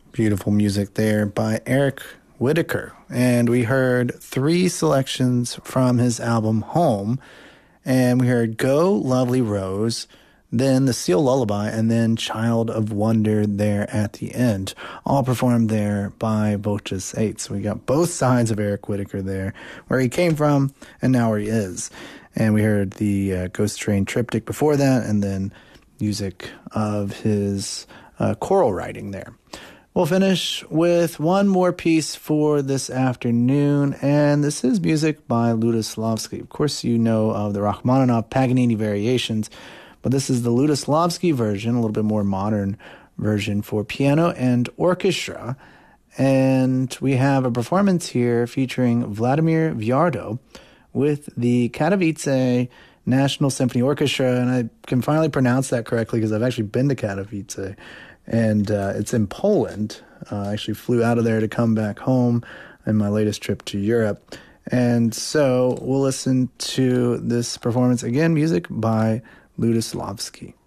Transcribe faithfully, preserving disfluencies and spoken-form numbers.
Beautiful music there by Eric Whitacre. And we heard three selections from his album Home. And we heard Go, Lovely Rose, then The Seal Lullaby, and then Child of Wonder there at the end. All performed there by Voces eight. So we got both sides of Eric Whitacre there, where he came from and now where he is. And we heard the uh, Ghost Train triptych before that, and then music of his uh, choral writing there. We'll finish with one more piece for this afternoon, and this is music by Lutoslawski. Of course, you know of the Rachmaninoff Paganini variations, but this is the Lutoslawski version, a little bit more modern version for piano and orchestra. And we have a performance here featuring Vladimir Viardo with the Katowice National Symphony Orchestra, and I can finally pronounce that correctly because I've actually been to Katowice. And uh, it's in Poland. Uh, I actually flew out of there to come back home in my latest trip to Europe. And so we'll listen to this performance again, music by Lutoslawski.